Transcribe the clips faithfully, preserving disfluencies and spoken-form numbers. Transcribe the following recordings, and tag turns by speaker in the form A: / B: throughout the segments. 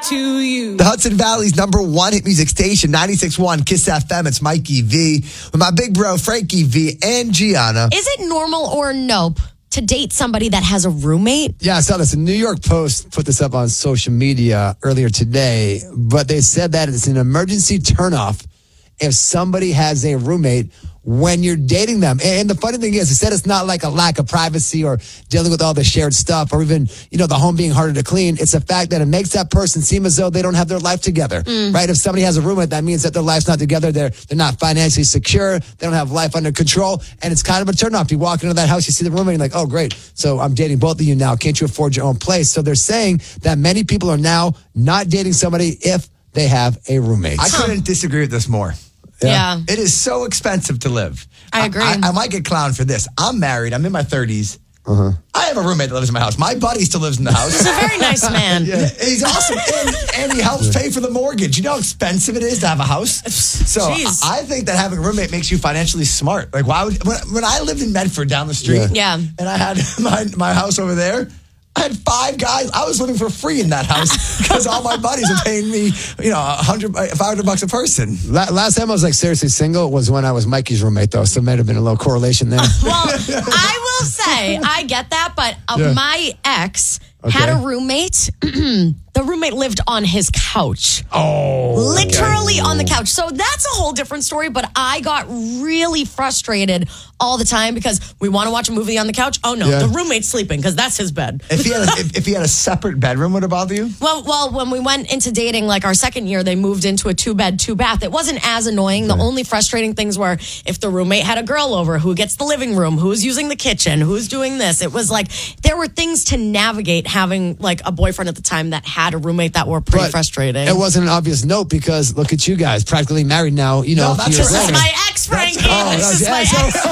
A: to you.
B: The Hudson Valley's number one hit music station, ninety-six point one Kiss F M. It's Mikey V with my big bro, Frankie V, and Gianna.
C: Is it normal or nope to date somebody that has a roommate?
D: Yeah, I saw this. The New York Post put this up on social media earlier today, but they said that it's an emergency turnoff if somebody has a roommate when you're dating them. And the funny thing is, it said it's not like a lack of privacy or dealing with all the shared stuff or even, you know, the home being harder to clean. It's the fact that it makes that person seem as though they don't have their life together, mm. right? If somebody has a roommate, that means that their life's not together. They're, they're not financially secure. They don't have life under control. And it's kind of a turnoff. You walk into that house, you see the roommate, and you're like, oh, great. So I'm dating both of you now. Can't you afford your own place? So they're saying that many people are now not dating somebody if they have a roommate.
B: I couldn't disagree with this more.
C: Yeah. yeah.
B: It is so expensive to live.
C: I agree.
B: I, I, I might get clowned for this. I'm married. I'm in my thirties. Uh-huh. I have a roommate that lives in my house. My buddy still lives in the house.
C: He's a very nice man.
B: Yeah, he's awesome. And, and he helps pay for the mortgage. You know how expensive it is to have a house? So
C: Jeez.
B: I think that having a roommate makes you financially smart. Like, why would, when, when I lived in Medford down the street,
C: yeah. Yeah.
B: and I had my, my house over there, I had five guys. I was living for free in that house because all my buddies were paying me, you know, one hundred, five hundred bucks a person.
D: Last time I was like seriously single was when I was Mikey's roommate, though. So there might have been a little correlation there.
C: Well, I will say I get that, but uh,
D: Yeah.
C: my ex
D: Okay.
C: had a roommate. The roommate lived on his couch.
D: Oh.
C: Literally on the couch. So that's a whole different story, but I got really frustrated all the time because we want to watch a movie on the couch. Oh, no,
D: Yeah.
C: the roommate's sleeping because that's his bed.
B: If he, had a, if, if he had a separate bedroom, would it bother you?
C: Well, well, when we went into dating, like our second year, they moved into a two-bed, two-bath. It wasn't as annoying. The only frustrating things were if the roommate had a girl over, who gets the living room, who's using the kitchen, who's doing this. It was like there were things to navigate having like a boyfriend at the time that had a roommate that were pretty
D: But
C: frustrating.
D: It wasn't an obvious note because look at you guys, practically married now. You know,
B: No,
D: a few
B: that's
D: years
C: This is
D: later.
C: my ex, Frankie.
D: Oh,
C: this
D: that was
C: is
D: your
C: my
D: ex.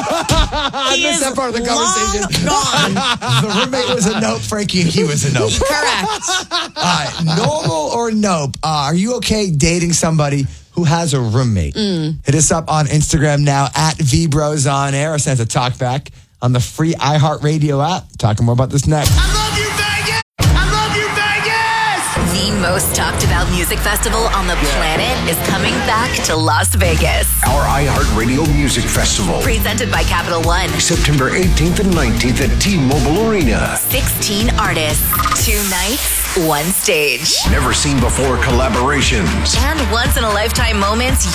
C: ex.
D: I
C: He
D: missed
C: is
D: that part of the
C: long
D: conversation.
C: gone.
B: The roommate was a nope, Frankie, and he was a nope.
C: Correct.
B: All right, normal or nope? Uh, are you okay dating somebody who has a roommate?
C: Mm.
B: Hit us up on Instagram now at VBros on air or send us a talk back on the free iHeartRadio app. Talking more about this next.
E: I love you, Vegas! I love you, Vegas!
F: The most talked about music festival on the planet is coming back to Las Vegas.
G: Our iHeartRadio Music Festival.
F: Presented by Capital One.
G: September eighteenth and nineteenth at T-Mobile Arena.
F: sixteen artists, two nights, one stage.
G: Never seen before collaborations.
F: And once in a lifetime moments